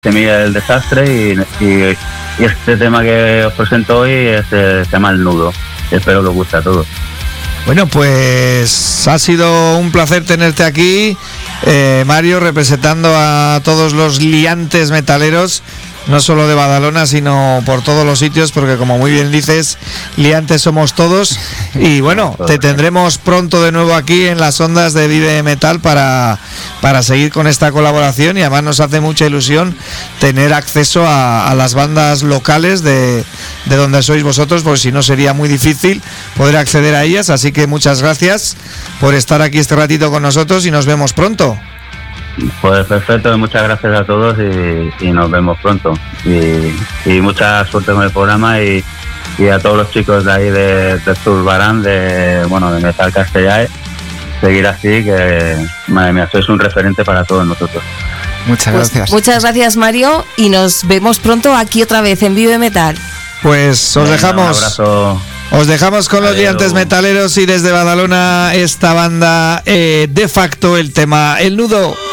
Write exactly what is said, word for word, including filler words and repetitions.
Semilla del Desastre y, y, y este tema que os presento hoy es, se llama El Nudo. Espero que os guste a todos. Bueno, pues ha sido un placer tenerte aquí, eh, Mario, representando a todos los liantes metaleros, no solo de Badalona, sino por todos los sitios, porque como muy bien dices, liantes somos todos. Y bueno, te tendremos pronto de nuevo aquí en las ondas de Vive Metal para, para seguir con esta colaboración, y además nos hace mucha ilusión tener acceso a, a las bandas locales de, de donde sois vosotros, porque si no sería muy difícil poder acceder a ellas. Así que muchas gracias por estar aquí este ratito con nosotros y nos vemos pronto. Pues perfecto, muchas gracias a todos y, y nos vemos pronto. Y, y mucha suerte con el programa y, y a todos los chicos de ahí de, de Zurbarán, de bueno, de Metal Castellae, seguir así, que madre mía, sois un referente para todos nosotros. Muchas pues, gracias. Muchas gracias, Mario, y nos vemos pronto aquí otra vez en Vive Metal. Pues os Venga, dejamos. Un abrazo. Os dejamos con los Adiós. Liantes Metaleros y desde Badalona esta banda, eh, de facto, el tema El Nudo.